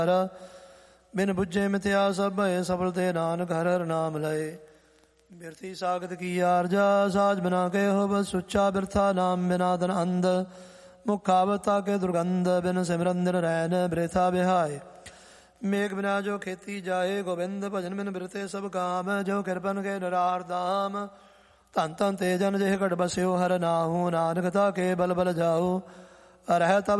ਬਿਨ ਬੁੱਝੇ ਮਿਥਿਆ ਸਭ ਭਏ, ਸਫਲ ਤੇ ਨਾਨਕ ਹਰਿ ਹਰਿ ਨਾਮ ਲਏ। ਬਿਰਥੀ ਸਾਖਤ ਕੀ ਆਰਜਾ, ਸਾਜ ਬਨਾ ਕੇ ਹੋ ਬਸ ਸੁੱਚਾ ਬਿਰਥਾ, ਨਾਮ ਬਿਨਾ ਤਨ ਅੰਧ, ਮੁਖਾਵਤਾ ਕੇ ਦੁਰਗੰਧ, ਬਿਨ ਸਿਮਰਨ ਨਿਰ ਰੈਨ ਬ੍ਰਿਥਾ ਬਿਹਾਏ। ਮੇਘ ਬਿਨਾ ਜੋ ਖੇਤੀ ਜਾਏ, ਗੋਬਿੰਦ ਭਜਨ ਬਿਨ ਬਿਰਤੇ ਸਭ ਕਾਮ, ਜੋ ਕਿਰਪਨ ਕੇ ਨਿਰਾਰ ਦਾਮ। ਧਨ ਧਨ ਤੇ ਜਨ ਜਿਹ ਘਟ ਬਸਿਓ, ਹਰ ਨਾਹੂ ਨਾਨਕ ਤਾ ਕੇ ਬਲ ਬਲ ਜਾਓ। ਰਹਿ ਤਬ